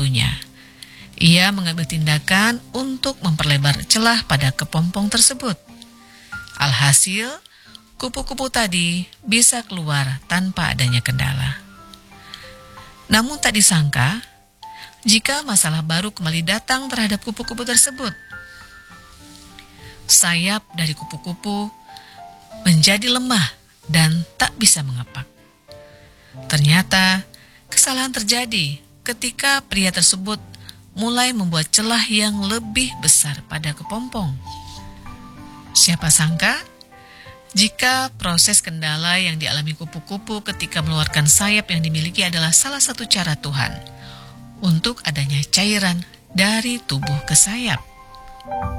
membantunya. Ia mengambil tindakan untuk memperlebar celah pada kepompong tersebut. Alhasil, kupu-kupu tadi bisa keluar tanpa adanya kendala. Namun tak disangka, jika masalah baru kembali datang terhadap kupu-kupu tersebut. Sayap dari kupu-kupu menjadi lemah dan tak bisa mengepak. Ternyata, kesalahan terjadi ketika pria tersebut mulai membuat celah yang lebih besar pada kepompong. Siapa sangka, jika proses kendala yang dialami kupu-kupu ketika mengeluarkan sayap yang dimiliki adalah salah satu cara Tuhan untuk adanya cairan dari tubuh ke sayap.